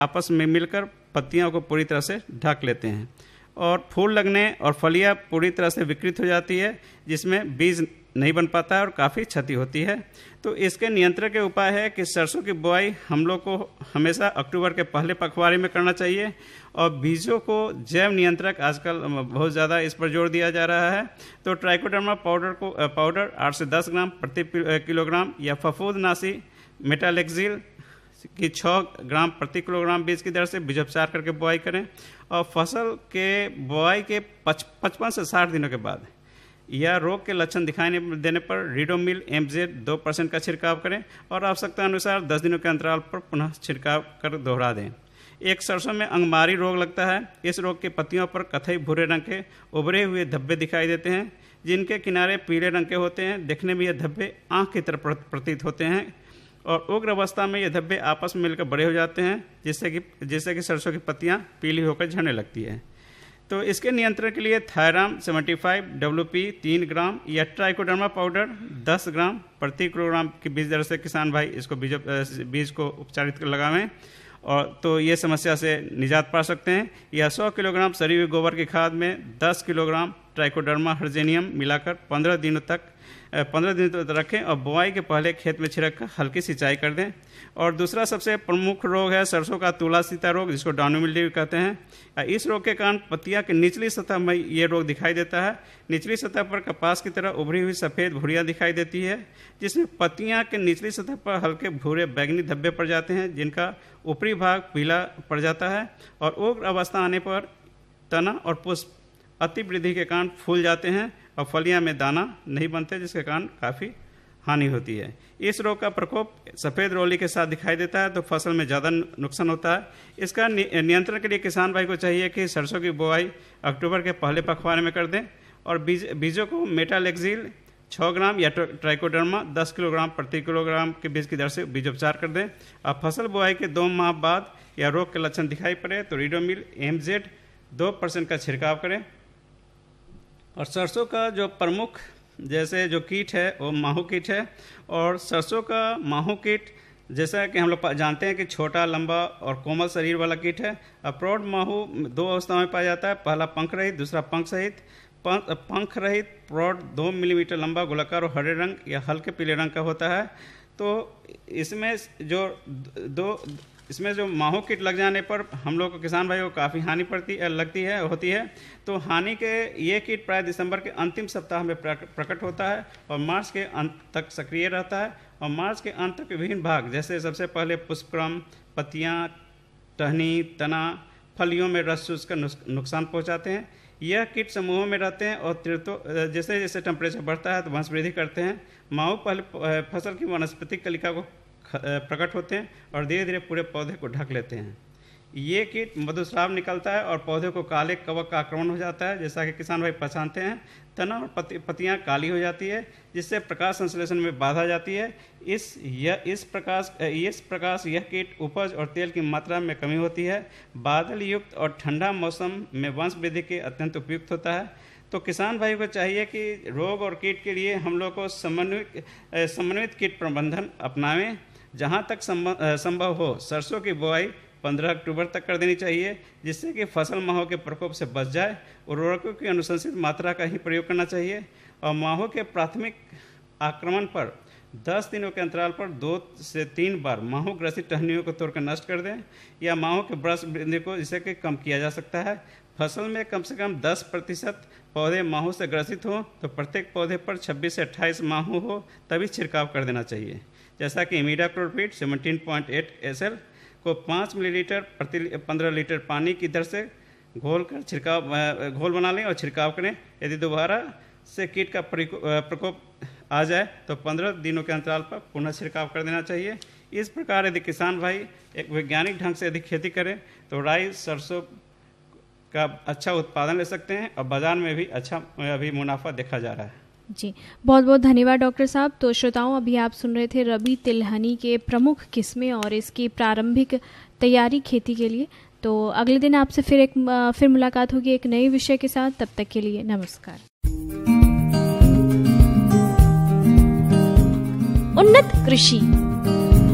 आपस में मिलकर पत्तियों को पूरी तरह से ढक लेते हैं और फूल लगने और फलियां पूरी तरह से विकृत हो जाती है, जिसमें बीज नहीं बन पाता है और काफ़ी क्षति होती है। तो इसके नियंत्रण के उपाय है कि सरसों की बुआई हम लोग को हमेशा अक्टूबर के पहले पखवाड़े में करना चाहिए और बीजों को जैव नियंत्रक आजकल बहुत ज़्यादा इस पर जोर दिया जा रहा है। तो ट्राइकोडर्मा पाउडर 8 से 10 ग्राम प्रति किलोग्राम या फफूंदनाशी मेटालेक्सिल की 6 ग्राम प्रति किलोग्राम बीज की दर से बीजोपचार करके बुआई करें और फसल के बुआई के 55 से 60 दिनों के बाद या रोग के लक्षण दिखाई देने पर रीडोमिल MZ 2% का छिड़काव करें और आवश्यकता अनुसार 10 दिनों के अंतराल पर पुनः छिड़काव कर दोहरा दें। एक सरसों में अंगमारी रोग लगता है। इस रोग के पत्तियों पर कथई भूरे रंग के उभरे हुए धब्बे दिखाई देते हैं, जिनके किनारे पीले रंग के होते हैं। देखने में ये धब्बे आँख की तरह प्रतीत होते हैं और उग्र अवस्था में ये धब्बे आपस में मिलकर बड़े हो जाते हैं, जिससे कि सरसों की पत्तियां पीली होकर झड़ने लगती है। तो इसके नियंत्रण के लिए थायराम 75 WP 3 ग्राम या ट्राइकोडर्मा पाउडर 10 ग्राम प्रति किलोग्राम की बीज दर से किसान भाई इसको बीज को उपचारित कर लगावें और तो ये समस्या से निजात पा सकते हैं। या 100 किलोग्राम सड़ी हुई गोबर की खाद में 10 किलोग्राम ट्राइकोडर्मा हर्जेनियम मिलाकर 15 दिनों तक रखें और बुआई के पहले खेत में छिड़क कर हल्की सिंचाई कर दें। और दूसरा सबसे प्रमुख रोग है सरसों का तुला सीता रोग, जिसको डाउनी मिल्ड्यू कहते हैं। इस रोग के कारण पत्तियां की निचली सतह में ये रोग दिखाई देता है। निचली सतह पर कपास की तरह उभरी हुई सफ़ेद भुरियाँ दिखाई देती है, जिसमें पत्तियां के निचली सतह पर हल्के भूरे बैगनी धब्बे पड़ जाते हैं, जिनका ऊपरी भाग पीला पड़ जाता है और उग्र अवस्था आने पर तना और पुष्प अति वृद्धि के कारण फूल जाते हैं और फलियां में दाना नहीं बनते, जिसके कारण काफ़ी हानि होती है। इस रोग का प्रकोप सफ़ेद रोली के साथ दिखाई देता है, तो फसल में ज़्यादा नुकसान होता है। इसका नियंत्रण के लिए किसान भाई को चाहिए कि सरसों की बुआई अक्टूबर के पहले पखवाड़े में कर दें और बीजों को मेटालेक्सिल 6 ग्राम या ट्राइकोडर्मा 10 किलोग्राम प्रति किलोग्राम के बीज की दर से बीजोपचार कर दें। अब फसल बुआई के 2 माह बाद या रोग के लक्षण दिखाई पड़े तो रीडोमिल MZ 2% का छिड़काव करें। और सरसों का जो प्रमुख जैसे जो कीट है वो माहू कीट है और सरसों का माहू कीट जैसा कि हम लोग जानते हैं कि छोटा, लंबा और कोमल शरीर वाला कीट है। प्रौढ़ माहू 2 अवस्थाओं में पाया जाता है, पहला पंख रहित, दूसरा पंख सहित। पंख रहित प्रौढ़ 2 मिलीमीटर लंबा, गोलाकार और हरे रंग या हल्के पीले रंग का होता है। तो इसमें जो माहू कीट लग जाने पर हम लोग को किसान भाइयों को काफ़ी हानि होती है। तो हानि के ये कीट प्राय दिसंबर के अंतिम सप्ताह में प्रकट होता है और मार्च के अंत तक सक्रिय रहता है। और मार्च के अंत तक विभिन्न भाग जैसे सबसे पहले पुष्पक्रम, पत्तियां, टहनी, तना, फलियों में रस चूस कर नुकसान पहुंचाते हैं। यह कीट समूहों में रहते हैं और जैसे जैसे टेम्परेचर बढ़ता है तो वंशवृद्धि करते हैं। माहू पहले फसल की वानस्पतिक कलिका को प्रकट होते हैं और धीरे धीरे पूरे पौधे को ढक लेते हैं। ये कीट मधुस्राव निकलता है और पौधे को काले कवक का आक्रमण हो जाता है, जैसा कि किसान भाई पहचानते हैं। तना और पत्तियां काली हो जाती है, जिससे प्रकाश संश्लेषण में बाधा जाती है। इस प्रकाश यह कीट उपज और तेल की मात्रा में कमी होती है। बादल युक्त और ठंडा मौसम में वंश वृद्धि के अत्यंत उपयुक्त होता है। तो किसान भाई को चाहिए कि रोग और कीट के लिए हम लोग को समन्वित कीट प्रबंधन अपनावें। जहाँ तक संभव हो सरसों की बुआई 15 अक्टूबर तक कर देनी चाहिए, जिससे कि फसल माहू के प्रकोप से बच जाए। उर्वरकों की अनुशंसित मात्रा का ही प्रयोग करना चाहिए और माहू के प्राथमिक आक्रमण पर 10 दिनों के अंतराल पर 2 से 3 बार माहू ग्रसित टहनियों को तोड़कर नष्ट कर दें या माहू के वृक्ष वृद्धि को इससे कि कम किया जा सकता है। फसल में कम से कम 10% पौधे माहू से ग्रसित हों तो प्रत्येक पौधे पर 26 से 28 माहू हो तभी छिड़काव कर देना चाहिए। जैसा कि इमीडाक्लोप्रिड 17.8 SL को 5 मिलीलीटर प्रति 15 लीटर पानी की दर से घोल बना लें और छिड़काव करें। यदि दोबारा से कीट का प्रकोप आ जाए तो 15 दिनों के अंतराल पर पुनः छिड़काव कर देना चाहिए। इस प्रकार यदि किसान भाई एक वैज्ञानिक ढंग से यदि खेती करें तो राई सरसों का अच्छा उत्पादन ले सकते हैं और बाजार में भी अच्छा अभी मुनाफा देखा जा रहा है। जी, बहुत बहुत धन्यवाद डॉक्टर साहब। तो श्रोताओं, अभी आप सुन रहे थे रबी तिलहनी के प्रमुख किस्में और इसकी प्रारंभिक तैयारी खेती के लिए। तो अगले दिन आपसे फिर मुलाकात होगी एक नए विषय के साथ। तब तक के लिए नमस्कार। उन्नत कृषि